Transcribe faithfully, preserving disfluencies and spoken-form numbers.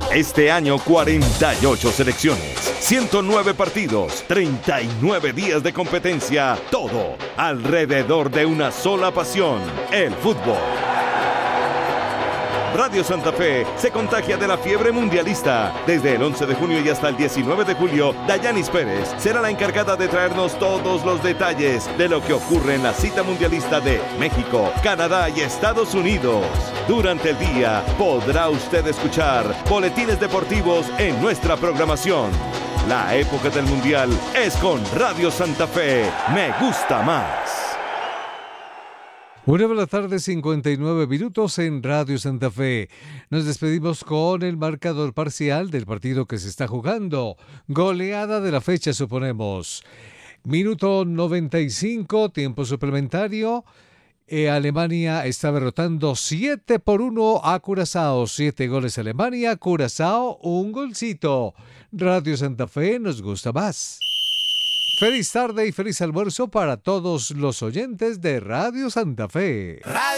Este año cuarenta y ocho selecciones, ciento nueve partidos, treinta y nueve días de competencia, todo alrededor de una sola pasión, el fútbol. Radio Santa Fe se contagia de la fiebre mundialista. Desde el once de junio y hasta el diecinueve de julio, Dayanis Pérez será la encargada de traernos todos los detalles de lo que ocurre en la cita mundialista de México, Canadá y Estados Unidos. Durante el día podrá usted escuchar boletines deportivos en nuestra programación. La época del mundial es con Radio Santa Fe. Me gusta más. Una de la tarde, cincuenta y nueve minutos en Radio Santa Fe. Nos despedimos con el marcador parcial del partido que se está jugando. Goleada de la fecha, suponemos. Minuto noventa y cinco, tiempo suplementario. Eh, Alemania está derrotando siete por uno a Curazao. siete goles Alemania, Curazao, un golcito. Radio Santa Fe nos gusta más. Feliz tarde y feliz almuerzo para todos los oyentes de Radio Santa Fe.